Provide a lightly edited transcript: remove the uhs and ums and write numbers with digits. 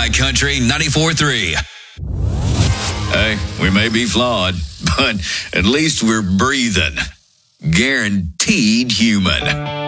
High Country 94.3. Hey, we may be flawed, but at least we're breathing. Guaranteed human.